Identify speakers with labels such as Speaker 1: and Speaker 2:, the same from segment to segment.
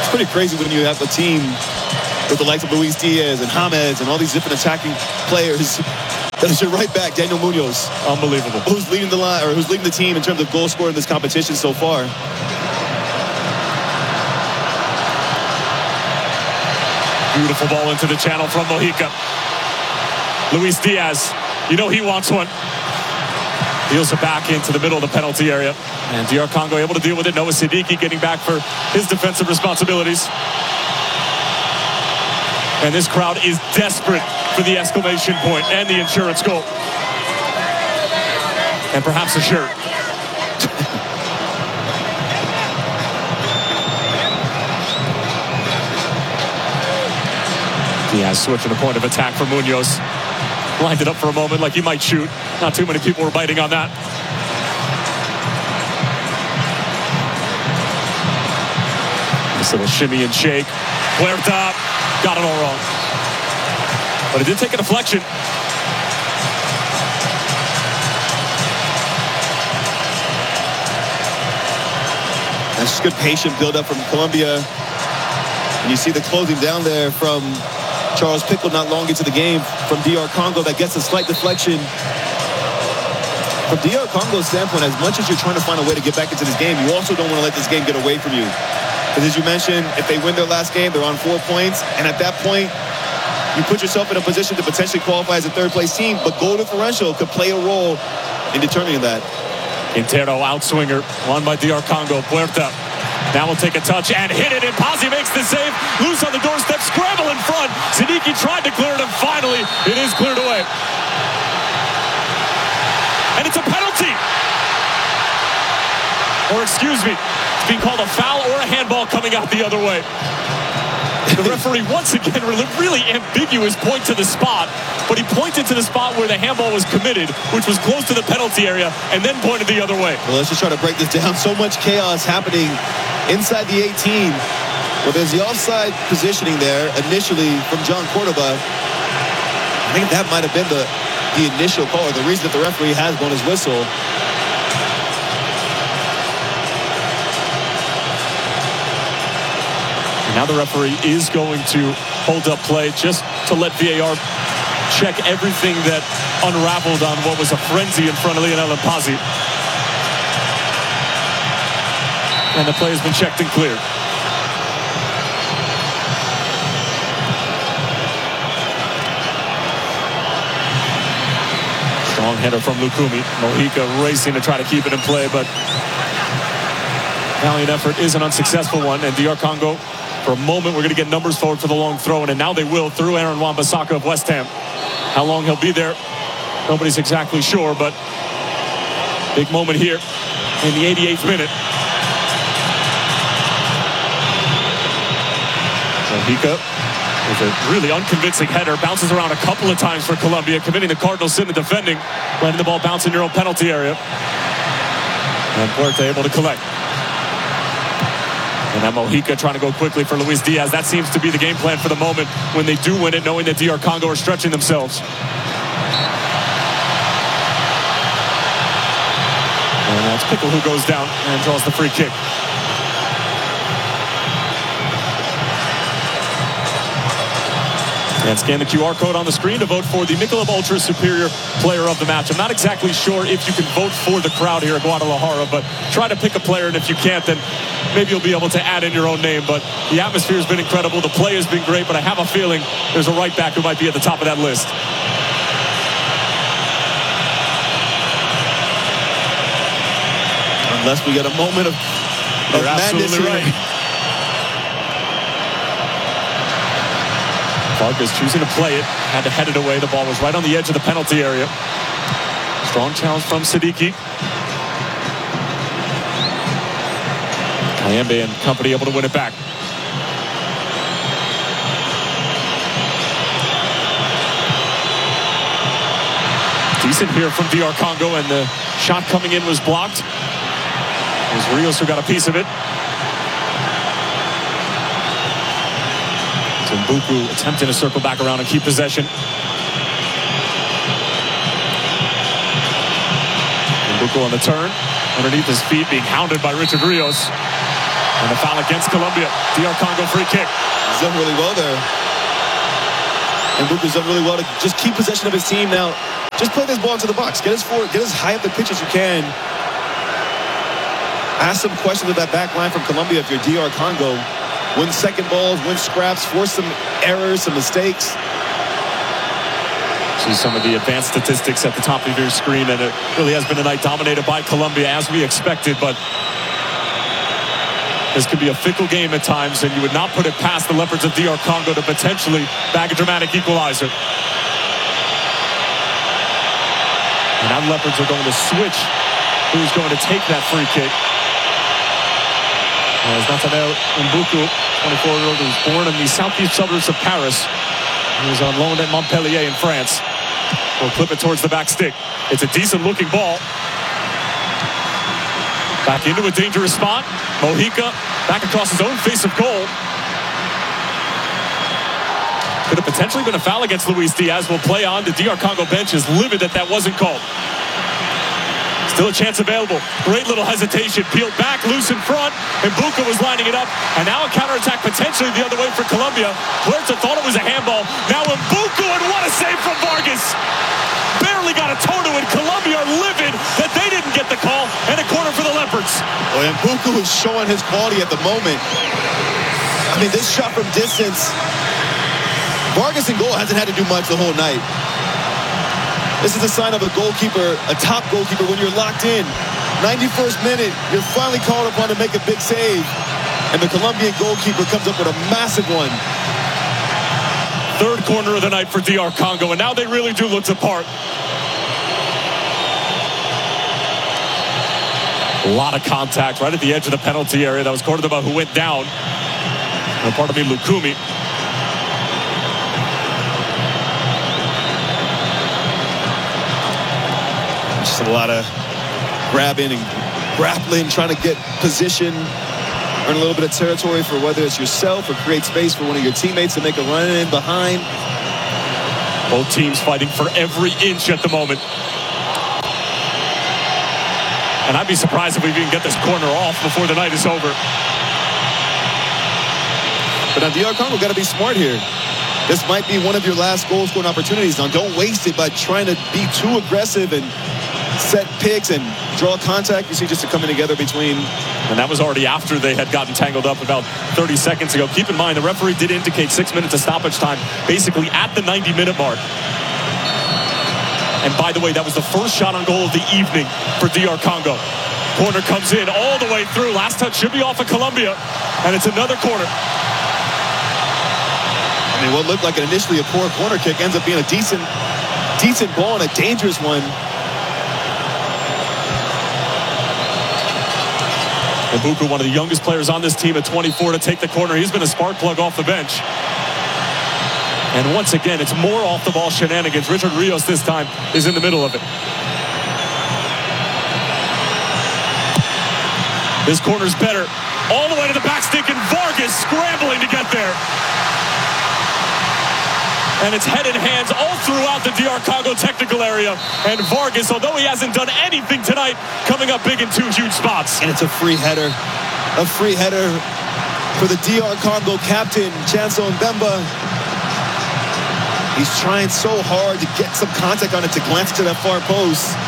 Speaker 1: It's pretty crazy when you have a team with the likes of Luis Diaz and James and all these different attacking players. That is your right back, Daniel Munoz.
Speaker 2: Unbelievable.
Speaker 1: Who's leading the line, or who's leading the team in terms of goal scoring in this competition so far.
Speaker 2: Beautiful ball into the channel from Mojica. Luis Diaz, you know he wants one. Deals it back into the middle of the penalty area. And DR Congo able to deal with it. Noah Siddiqui getting back for his defensive responsibilities. And this crowd is desperate for the exclamation point and the insurance goal. And perhaps a shirt. Diaz switching the point of attack for Munoz. Lined it up for a moment like he might shoot. Not too many people were biting on that. This little shimmy and shake. Puerta got it all wrong. But it did take a deflection.
Speaker 1: That's just good patient build-up from Colombia. And you see the closing down there from Charles Pickle not long into the game from DR Congo that gets a slight deflection. From DR Congo's standpoint, as much as you're trying to find a way to get back into this game, you also don't want to let this game get away from you. Because as you mentioned, if they win their last game, they're on 4 points. And at that point, you put yourself in a position to potentially qualify as a third-place team. But goal differential could play a role in determining that.
Speaker 2: Quintero outswinger, won by DR Congo. Puerta now will take a touch and hit it. And Pazzi makes the save. Loose on the doorstep, scramble in front. Siddiqui tried to clear it, and finally it is cleared away. And it's a penalty. Or excuse me, it's being called a foul or a handball coming out the other way. The referee once again really ambiguous point to the spot, but he pointed to the spot where the handball was committed, which was close to the penalty area, and then pointed the other way.
Speaker 1: Well, let's just try to break this down. So much chaos happening inside the 18. Well, there's the offside positioning there initially from John Cordoba. I think that might have been the initial call, or the reason that the referee has blown his whistle.
Speaker 2: Now the referee is going to hold up play just to let VAR check everything that unraveled on what was a frenzy in front of Lionel Pazzi. And the play has been checked and cleared. Strong header from Lukumi. Mojica racing to try to keep it in play, but valiant effort is an unsuccessful one. And DR Congo, for a moment, we're going to get numbers forward for the long throw, and now they will through Aaron Wan-Bissaka of West Ham. How long he'll be there, nobody's exactly sure, but big moment here in the 88th minute. Mojica with a really unconvincing header, bounces around a couple of times for Colombia, committing the cardinal sin in defending, letting the ball bounce in your own penalty area. And Puerta able to collect. And now Mojica trying to go quickly for Luis Diaz. That seems to be the game plan for the moment when they do win it, knowing that DR Congo are stretching themselves. And that's Pickle who goes down and draws the free kick. And scan the QR code on the screen to vote for the Michelob Ultra Superior Player of the Match. I'm not exactly sure if you can vote for the crowd here at Guadalajara, but try to pick a player, and if you can't, then maybe you'll be able to add in your own name. But the atmosphere has been incredible. The play has been great, but I have a feeling there's a right back who might be at the top of that list.
Speaker 1: Unless we get a moment of madness here.
Speaker 2: Right. Vargas choosing to play it, had to head it away. The ball was right on the edge of the penalty area. Strong challenge from Siddiqui. Kayembe and company able to win it back. Decent here from DR Congo, and the shot coming in was blocked. It was Rios who got a piece of it. Mbuku attempting to circle back around and keep possession. Mbuku on the turn, underneath his feet, being hounded by Richard Rios. And a foul against Colombia. DR Congo free kick.
Speaker 1: He's done really well there. And Mbuku's done really well to just keep possession of his team now. Just play this ball into the box. Get as high up the pitch as you can. Ask some questions of that back line from Colombia if you're DR Congo. Win second balls, win scraps, force some errors, some mistakes.
Speaker 2: See some of the advanced statistics at the top of your screen, and it really has been a night dominated by Colombia as we expected, but this could be a fickle game at times, and you would not put it past the Leopards of DR Congo to potentially bag a dramatic equalizer. And now the Leopards are going to switch who's going to take that free kick. As Nathaniel Mbuku, 24-year-old, who was born in the southeast suburbs of Paris. He was on loan at Montpellier in France. We'll clip it towards the back stick. It's a decent-looking ball. Back into a dangerous spot. Mojica back across his own face of goal. Could have potentially been a foul against Luis Diaz. Will play on. The DR Congo bench is livid that wasn't called. Still a chance available. Great little hesitation. Peeled back, loose in front. Mbuku was lining it up. And now a counterattack potentially the other way for Colombia. Huerta thought it was a handball. Now Mbuku, and what a save from Vargas. Barely got a toe to it. Colombia are livid that they didn't get the call. And a corner for the Leopards.
Speaker 1: Well, Mbuku is showing his quality at the moment. I mean, this shot from distance. Vargas in goal hasn't had to do much the whole night. This is a sign of a goalkeeper, a top goalkeeper, when you're locked in. 91st minute, you're finally called upon to make a big save. And the Colombian goalkeeper comes up with a massive one.
Speaker 2: Third corner of the night for DR Congo, and now they really do look the part. A lot of contact right at the edge of the penalty area. That was Cordoba who went down. And pardon me, Lukumi.
Speaker 1: Just a lot of grabbing and grappling, trying to get position, earn a little bit of territory for whether it's yourself or create space for one of your teammates to make a run in behind.
Speaker 2: Both teams fighting for every inch at the moment. And I'd be surprised if we even get this corner off before the night is over.
Speaker 1: But now DR Congo got to be smart here. This might be one of your last goal scoring opportunities. Now don't waste it by trying to be too aggressive and set picks and draw contact. You see just a coming together between.
Speaker 2: And that was already after they had gotten tangled up about 30 seconds ago. Keep in mind, the referee did indicate 6 minutes of stoppage time, basically at the 90-minute mark. And by the way, that was the first shot on goal of the evening for DR Congo. Corner comes in all the way through. Last touch should be off of Colombia. And it's another corner.
Speaker 1: I mean, what looked like initially a poor corner kick ends up being a decent ball and a dangerous one.
Speaker 2: Mbuku, one of the youngest players on this team at 24, to take the corner. He's been a spark plug off the bench. And once again, it's more off-the-ball shenanigans. Richard Rios this time is in the middle of it. This corner's better. All the way to the back stick, and Vargas scrambling to get there. And it's head and hands all throughout the DR Congo technical area. And Vargas, although he hasn't done anything tonight, coming up big in two huge spots.
Speaker 1: And it's a free header. A free header for the DR Congo captain, Chancel Mbemba. He's trying so hard to get some contact on it, to glance to that far post.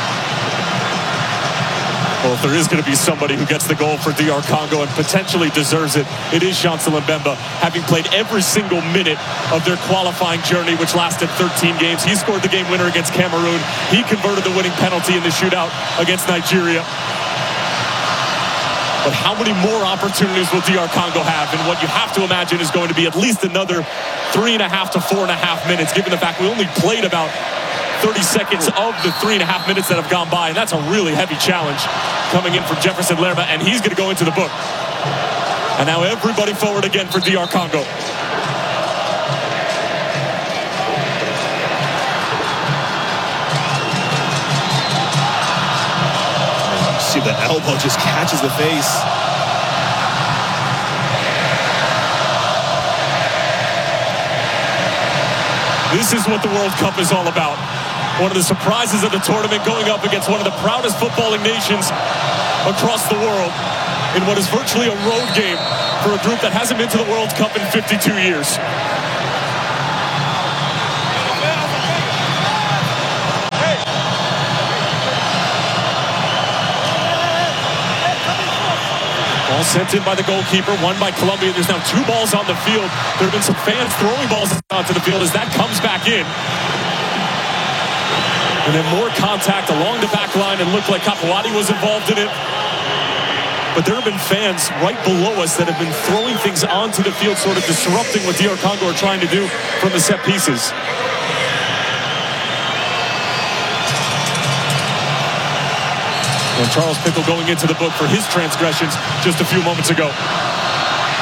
Speaker 2: Well, if there is going to be somebody who gets the goal for DR Congo and potentially deserves it, it is Chancel Mbemba, having played every single minute of their qualifying journey, which lasted 13 games. He scored the game winner against Cameroon. He converted the winning penalty in the shootout against Nigeria. But how many more opportunities will DR Congo have? And what you have to imagine is going to be at least another 3.5 to 4.5 minutes, given the fact we only played about 30 seconds of the 3.5 minutes that have gone by, and that's a really heavy challenge coming in from Jefferson Lerma, and he's going to go into the book. And now everybody forward again for DR Congo.
Speaker 1: See, the elbow just catches the face.
Speaker 2: This is what the World Cup is all about. One of the surprises of the tournament, going up against one of the proudest footballing nations across the world. in what is virtually a road game for a group that hasn't been to the World Cup in 52 years. Ball sent in by the goalkeeper, one by Colombia. There's now 2 balls on the field. There have been some fans throwing balls onto the field as that comes back in. And then more contact along the back line, and looked like Capuati was involved in it. But there have been fans right below us that have been throwing things onto the field, sort of disrupting what DR Congo are trying to do from the set pieces. And Charles Pickle going into the book for his transgressions just a few moments ago.